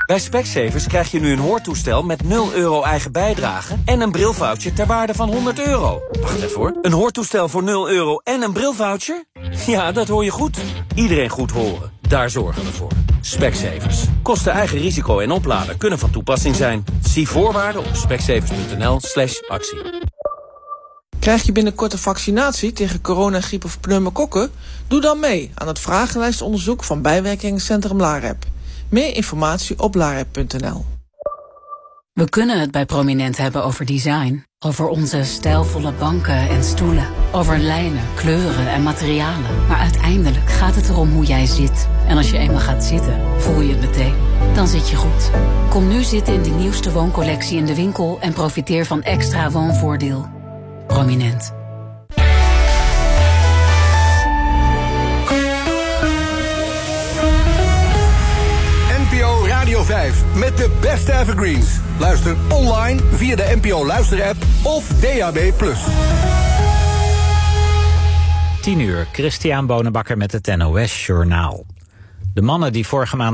Bij Specsavers krijg je nu een hoortoestel met 0 euro eigen bijdrage en een brilvoucher ter waarde van €100. Wacht even hoor. Een hoortoestel voor 0 euro en een brilvoucher? Ja, dat hoor je goed. Iedereen goed horen. Daar zorgen we voor. Specsavers. Kosten eigen risico en opladen kunnen van toepassing zijn. Zie voorwaarden op specsavers.nl/actie. Krijg je binnenkort een vaccinatie tegen corona, griep of pneumokokken? Doe dan mee aan het vragenlijstonderzoek van Bijwerkingencentrum LAREP. Meer informatie op larep.nl. We kunnen het bij Prominent hebben over design. Over onze stijlvolle banken en stoelen. Over lijnen, kleuren en materialen. Maar uiteindelijk gaat het erom hoe jij zit. En als je eenmaal gaat zitten, voel je het meteen. Dan zit je goed. Kom nu zitten in de nieuwste wooncollectie in de winkel en profiteer van extra woonvoordeel. Prominent. NPO Radio 5 met de beste evergreens. Luister online via de NPO Luister-app of DAB+. 10 uur, Christian Bonenbakker met het NOS Journaal. De mannen die vorige maand